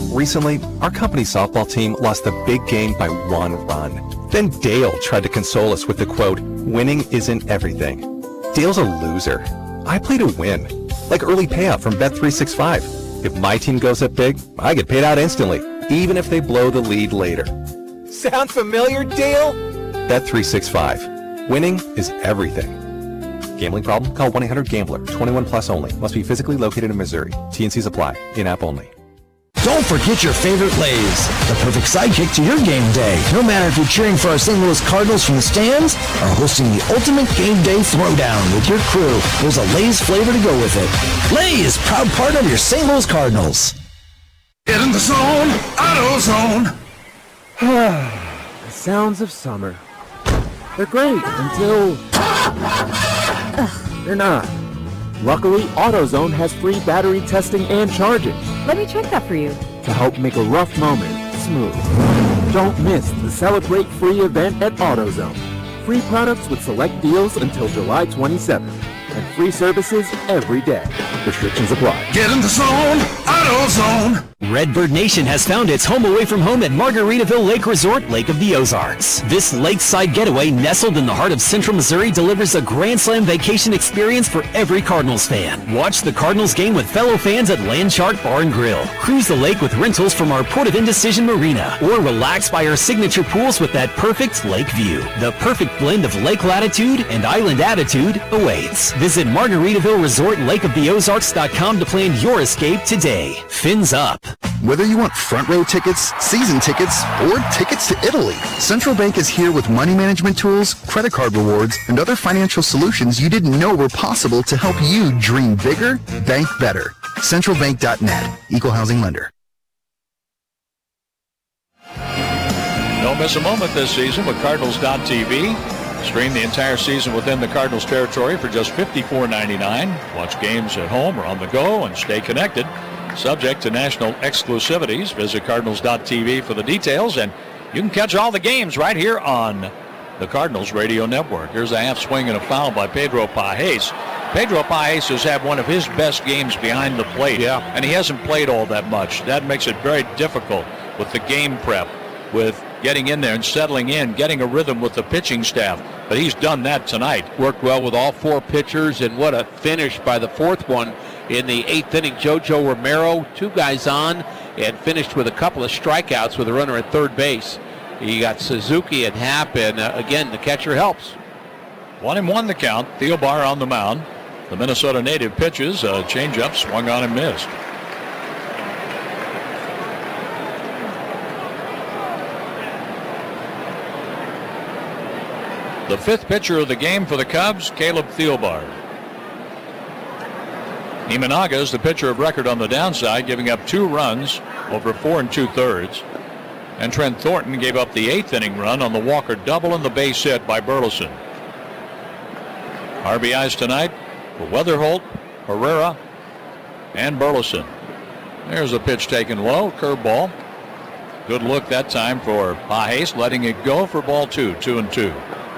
Recently, our company's softball team lost the big game by 1 run. Then Dale tried to console us with the quote, "Winning isn't everything." Dale's a loser. I play to win, like early payout from Bet365. If my team goes up big, I get paid out instantly, even if they blow the lead later. Sound familiar, Dale? Bet365. Winning is everything. Gambling problem? Call 1-800-GAMBLER. 21 plus only. Must be physically located in Missouri. T&Cs apply. In-app only. Don't forget your favorite Lay's, the perfect sidekick to your game day. No matter if you're cheering for our St. Louis Cardinals from the stands or hosting the ultimate game day throwdown with your crew, there's a Lay's flavor to go with it. Lay's, proud partner of your St. Louis Cardinals. Get in the zone, AutoZone. The sounds of summer. They're great until they're not. Luckily, AutoZone has free battery testing and charging. Let me check that for you. To help make a rough moment smooth. Don't miss the Celebrate Free event at AutoZone. Free products with select deals until July 27th. And free services every day. Restrictions apply. Get in the zone, AutoZone. Redbird Nation has found its home away from home at Margaritaville Lake Resort, Lake of the Ozarks. This lakeside getaway, nestled in the heart of central Missouri, delivers a Grand Slam vacation experience for every Cardinals fan. Watch the Cardinals game with fellow fans at Landshark Bar and Grill. Cruise the lake with rentals from our Port of Indecision Marina, or relax by our signature pools with that perfect lake view. The perfect blend of lake latitude and island attitude awaits. Visit Margaritaville Resort LakeOfTheOzarks.com to plan your escape today. Fins up. Whether you want front row tickets, season tickets, or tickets to Italy, Central Bank is here with money management tools, credit card rewards, and other financial solutions you didn't know were possible to help you dream bigger, bank better. CentralBank.net, Equal Housing Lender. Don't miss a moment this season with Cardinals.tv. Stream the entire season within the Cardinals territory for just $54.99. Watch games at home or on the go and stay connected. Subject to national exclusivities. Visit Cardinals.tv for the details, and you can catch all the games right here on the Cardinals Radio Network. Here's a half swing and a foul by Pedro Pajes. Pedro Pajes has had one of his best games behind the plate, and he hasn't played all that much. That makes it very difficult with the game prep, with getting in there and settling in, getting a rhythm with the pitching staff. But he's done that tonight. Worked well with all four pitchers, and what a finish by the fourth one in the eighth inning. Jojo Romero, two guys on, and finished with a couple of strikeouts with a runner at third base. He got Suzuki at Happ, and again, the catcher helps. 1-1 the count. Thielbar on the mound. The Minnesota native pitches. A changeup swung on and missed. The fifth pitcher of the game for the Cubs, Caleb Thielbar. Imanaga is the pitcher of record on the downside, giving up 2 runs over 4 2/3. And Trent Thornton gave up the 8th inning run on the Walker double and the base hit by Burleson. RBIs tonight for Weatherholt, Herrera, and Burleson. There's a pitch taken low, curveball. Good look that time for Pajes, letting it go for ball 2, 2-2.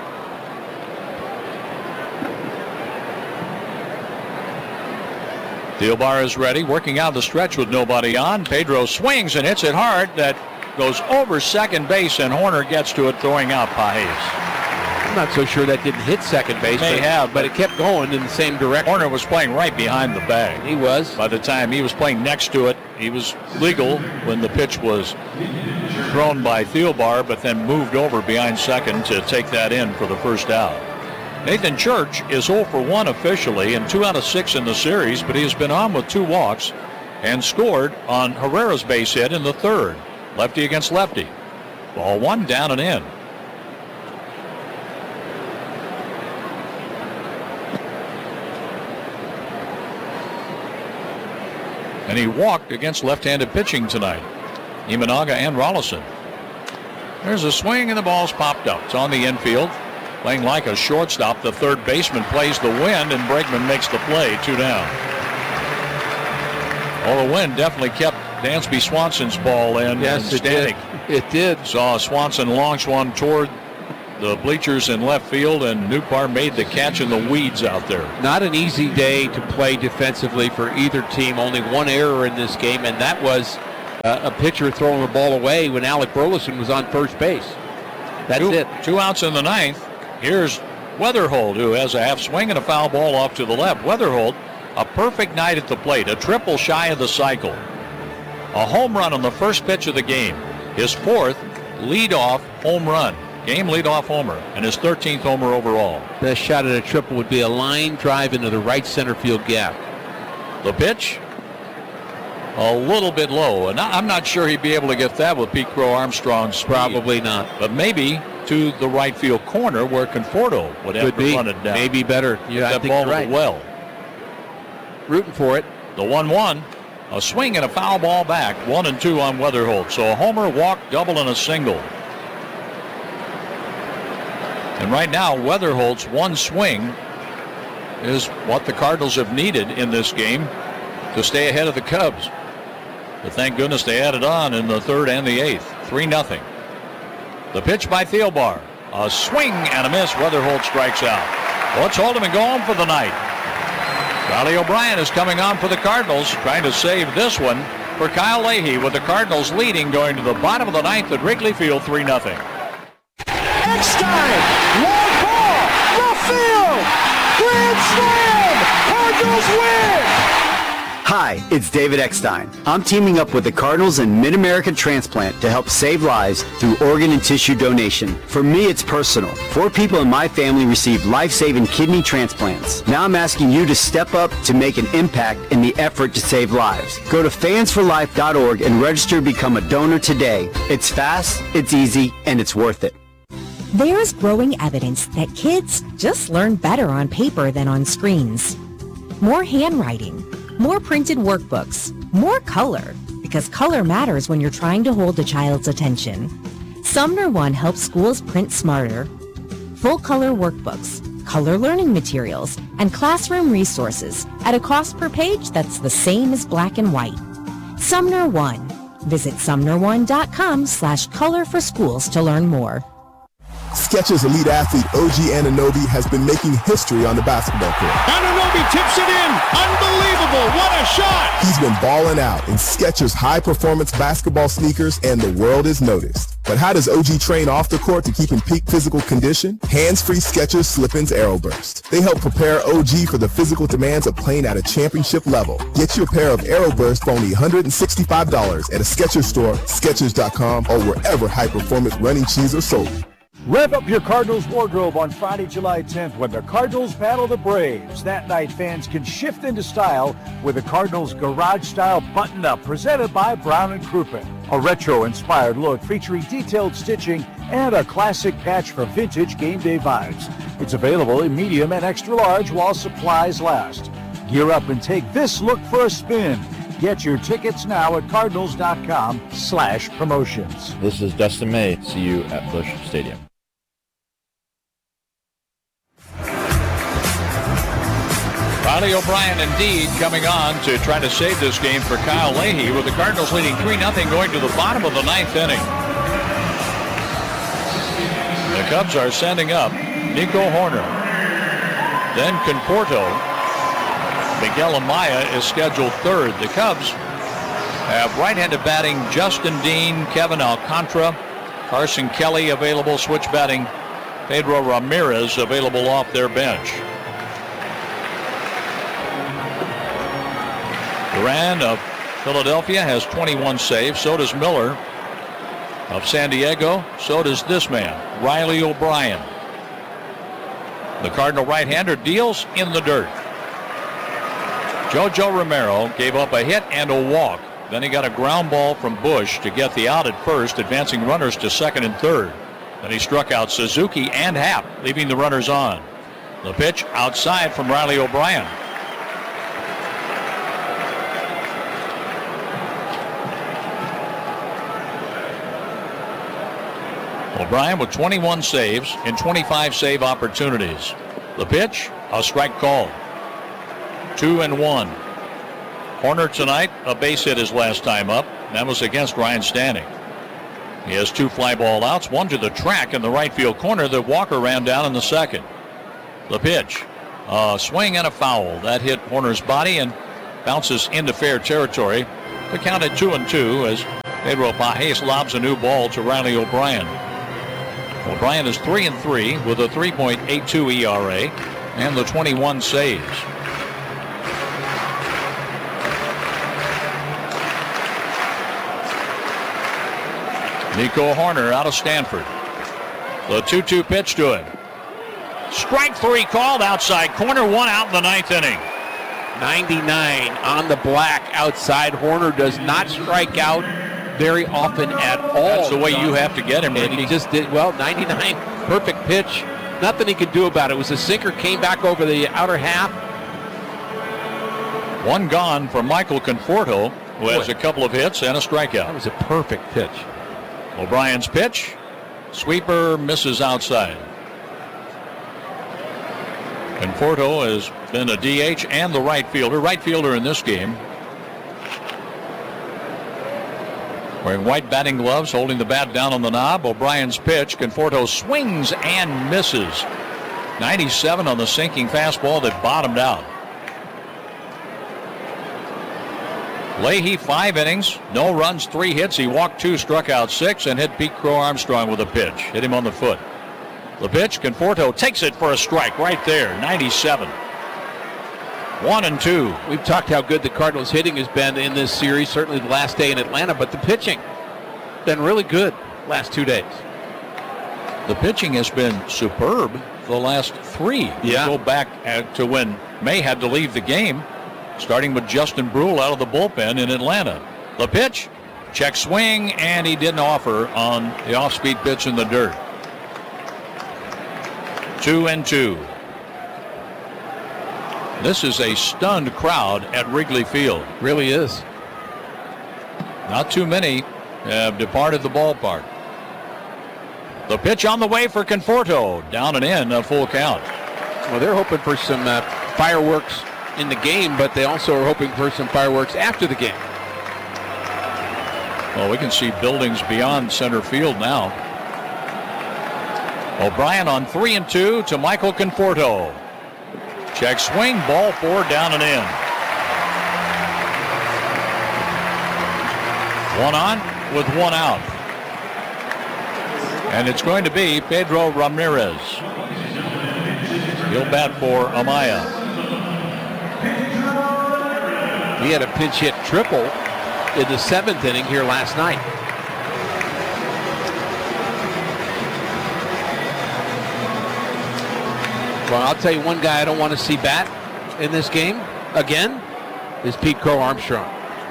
Thielbar is ready, working out the stretch with nobody on. Pedro swings and hits it hard. That goes over second base, and Horner gets to it, throwing out Pajes. I'm not so sure that didn't hit second base. But it kept going in the same direction. Horner was playing right behind the bag. He was. By the time he was playing next to it, he was legal when the pitch was thrown by Thielbar, but then moved over behind second to take that in for the first out. Nathan Church is 0 for 1 officially and 2 out of 6 in the series, but he has been on with 2 walks and scored on Herrera's base hit in the third. Lefty against lefty. Ball 1 down and in. And he walked against left-handed pitching tonight. Imanaga and Rolison. There's a swing and the ball's popped up. It's on the infield. Playing like a shortstop, the third baseman plays the wind, and Bregman makes the play, 2 down. Well, the wind definitely kept Dansby Swanson's ball in. Yes, it did. It did. Saw Swanson launch one toward the bleachers in left field, and Nootbaar made the catch in the weeds out there. Not an easy day to play defensively for either team. Only one error in this game, and that was a pitcher throwing the ball away when Alec Burleson was on first base. That's it. 2 outs in the ninth. Here's Weatherhold, who has a half swing and a foul ball off to the left. Weatherhold, a perfect night at the plate, a triple shy of the cycle. A home run on the first pitch of the game. His 4th leadoff home run. Game leadoff homer, and his 13th homer overall. Best shot at a triple would be a line drive into the right center field gap. The pitch, a little bit low, and I'm not sure he'd be able to get that with Pete Crow Armstrong's speed. Probably not. But maybe to the right field corner where Conforto would have to run it down. Maybe better. Yeah, that ball right. Well. Rooting for it. The 1-1, a swing and a foul ball back. 1-2 on Weatherhold. So a homer, walk, double, and a single. And right now, Weatherhold's one swing is what the Cardinals have needed in this game to stay ahead of the Cubs. But thank goodness they added on in the 3rd and the 8th. 3-0. The pitch by Thielbar. A swing and a miss. Weatherhold strikes out. Let's hold him and go home for the night. Riley O'Brien is coming on for the Cardinals, trying to save this one for Kyle Leahy, with the Cardinals leading going to the bottom of the 9th at Wrigley Field, 3-0. Eckstein, long ball, left field, grand slam, Cardinals win! Hi, it's David Eckstein. I'm teaming up with the Cardinals and Mid-American Transplant to help save lives through organ and tissue donation. For me, it's personal. 4 people in my family received life-saving kidney transplants. Now I'm asking you to step up to make an impact in the effort to save lives. Go to fansforlife.org and register to become a donor today. It's fast, it's easy, and it's worth it. There's growing evidence that kids just learn better on paper than on screens. More handwriting, more printed workbooks, more color, because color matters when you're trying to hold a child's attention. Sumner One helps schools print smarter. Full-color workbooks, color learning materials, and classroom resources at a cost per page that's the same as black and white. Sumner One. Visit sumner1.com/color for schools to learn more. Skechers elite athlete OG Anunoby has been making history on the basketball court. Anunoby tips it in. Unbelievable. What a shot. He's been balling out in Skechers high-performance basketball sneakers, and the world is noticed. But how does OG train off the court to keep in peak physical condition? Hands-free Skechers Slip-ins Aeroburst. They help prepare OG for the physical demands of playing at a championship level. Get you a pair of Aeroburst for only $165 at a Skechers store, Skechers.com, or wherever high-performance running shoes are sold. Rev up your Cardinals wardrobe on Friday, July 10th when the Cardinals battle the Braves. That night, fans can shift into style with the Cardinals garage-style button-up presented by Brown & Crouppen. A retro-inspired look featuring detailed stitching and a classic patch for vintage game day vibes. It's available in medium and extra large while supplies last. Gear up and take this look for a spin. Get your tickets now at cardinals.com/promotions. This is Dustin May. See you at Busch Stadium. Riley O'Brien indeed coming on to try to save this game for Kyle Leahy, with the Cardinals leading 3-0 going to the bottom of the 9th inning. The Cubs are sending up Nico Horner. Then Conforto. Miguel Amaya is scheduled 3rd. The Cubs have right-handed batting Justin Dean, Kevin Alcantara, Carson Kelly available, switch batting Pedro Ramirez available off their bench. Duran of Philadelphia has 21 saves. So does Miller of San Diego. So does this man, Riley O'Brien. The Cardinal right-hander deals in the dirt. Jojo Romero gave up a hit and a walk. Then he got a ground ball from Busch to get the out at first, advancing runners to 2nd and 3rd. Then he struck out Suzuki and Happ, leaving the runners on. The pitch outside from Riley O'Brien. O'Brien with 21 saves in 25 save opportunities. The pitch, a strike called. 2-1. Horner tonight, a base hit his last time up. That was against Ryan Stanning. He has 2 fly ball outs, one to the track in the right field corner that Walker ran down in the 2nd. The pitch, a swing and a foul. That hit Horner's body and bounces into fair territory. The count at 2-2 as Pedro Pajes lobs a new ball to Riley O'Brien. O'Brien is 3-3 with a 3.82 ERA and the 21 saves. Nico Horner out of Stanford. The 2-2 pitch to him. Strike 3 called outside corner, 1 out in the 9th inning. 99 on the black outside. Horner does not strike out very often at all. That's the way you have to get him, Ricky. And he just did well. 99, perfect pitch. Nothing he could do about it. It was a sinker, came back over the outer half. 1 gone for Michael Conforto, who has a couple of hits and a strikeout. That was a perfect pitch. O'Brien's pitch. Sweeper misses outside. Conforto has been a DH and the right fielder in this game. Wearing white batting gloves, holding the bat down on the knob. O'Brien's pitch. Conforto swings and misses. 97 on the sinking fastball that bottomed out. Leahy, 5 innings, no runs, 3 hits. He walked 2, struck out 6, and hit Pete Crow Armstrong with a pitch. Hit him on the foot. The pitch, Conforto takes it for a strike right there, 97. 1-2. We've talked how good the Cardinals hitting has been in this series, certainly the last day in Atlanta, but the pitching been really good last 2 days. The pitching has been superb the last 3. Yeah. Go back to when May had to leave the game, starting with Justin Brule out of the bullpen in Atlanta. The pitch, check swing, and he didn't offer on the off-speed pitch in the dirt. 2-2. This is a stunned crowd at Wrigley Field. Really is. Not too many have departed the ballpark. The pitch on the way for Conforto. Down and in, a full count. Well, they're hoping for some fireworks in the game, but they also are hoping for some fireworks after the game. Well, we can see buildings beyond center field now. O'Brien on 3-2 to Michael Conforto. Check swing, ball 4, down and in. 1 on with 1 out. And it's going to be Pedro Ramirez. He'll bat for Amaya. He had a pinch hit triple in the 7th inning here last night. Well, I'll tell you one guy I don't want to see bat in this game again is Pete Crow Armstrong.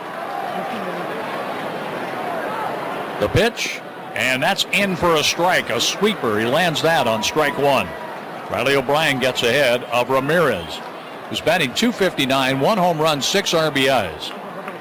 The pitch, and that's in for a strike, a sweeper. He lands that on strike 1. Riley O'Brien gets ahead of Ramirez, who's batting .259, 1 home run, 6 RBIs.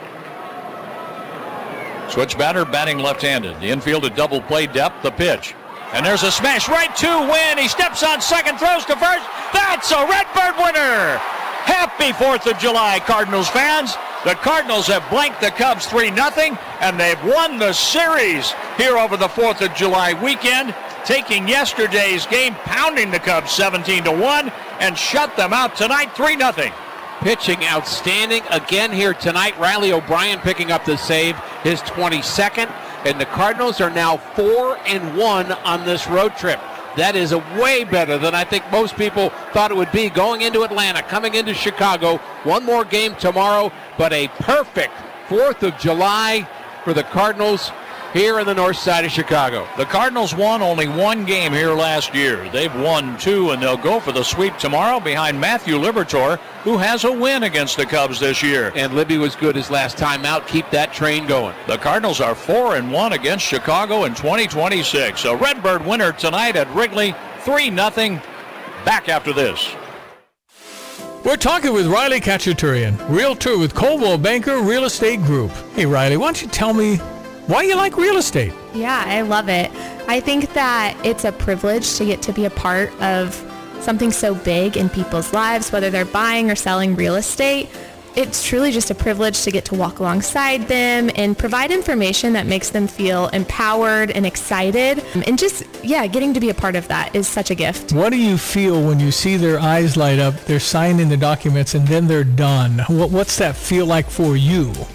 Switch batter, batting left-handed. The infield at double play depth, the pitch. And there's a smash right to Wynn. He steps on second, throws to first. That's a Redbird winner. Happy 4th of July, Cardinals fans. The Cardinals have blanked the Cubs 3-0, and they've won the series here over the 4th of July weekend, taking yesterday's game, pounding the Cubs 17-1, and shut them out tonight 3-0. Pitching outstanding again here tonight. Riley O'Brien picking up the save, his 22nd. And the Cardinals are now 4-1 on this road trip. That is way better than I think most people thought it would be going into Atlanta, coming into Chicago. One more game tomorrow, but a perfect 4th of July for the Cardinals here in the north side of Chicago. The Cardinals won only 1 game here last year. They've won 2, and they'll go for the sweep tomorrow behind Matthew Liberatore, who has a win against the Cubs this year. And Libby was good his last time out. Keep that train going. The Cardinals are 4-1 against Chicago in 2026. A Redbird winner tonight at Wrigley, 3-0. Back after this. We're talking with Riley Khachaturian, realtor with Coldwell Banker Real Estate Group. Hey, Riley, why don't you tell me why you like real estate? Yeah, I love it. I think that it's a privilege to get to be a part of something so big in people's lives, whether they're buying or selling real estate. It's truly just a privilege to get to walk alongside them and provide information that makes them feel empowered and excited. And just, getting to be a part of that is such a gift. What do you feel when you see their eyes light up, they're signing the documents, and then they're done? What's that feel like for you?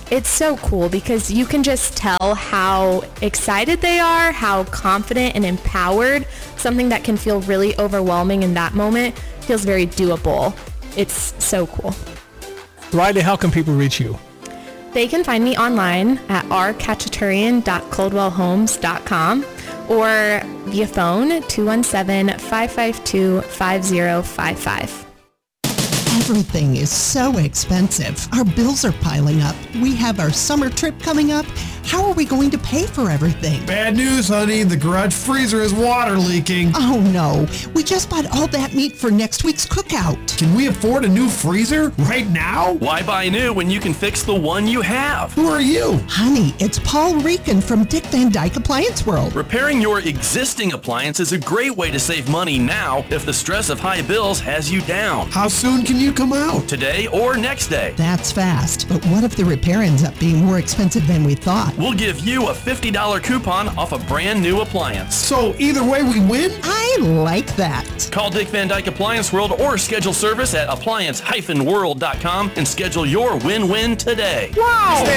It's so cool because you can just tell how excited they are, how confident and empowered. Something that can feel really overwhelming in that moment feels very doable. It's so cool. Riley, how can people reach you? They can find me online at rkhatchaturian.coldwellhomes.com or via phone 217-552-5055. Everything is so expensive. Our bills are piling up. We have our summer trip coming up. How are we going to pay for everything? Bad news, honey. The garage freezer is water leaking. Oh, no. We just bought all that meat for next week's cookout. Can we afford a new freezer right now? Why buy new when you can fix the one you have? Who are you? Honey, it's Paul Rican from Dick Van Dyke Appliance World. Repairing your existing appliance is a great way to save money now if the stress of high bills has you down. How soon can you come out? Today or next day. That's fast. But what if the repair ends up being more expensive than we thought? We'll give you a $50 coupon off a brand new appliance. So either way we win? I like that. Call Dick Van Dyke Appliance World or schedule service at appliance-world.com and schedule your win-win today. Wow!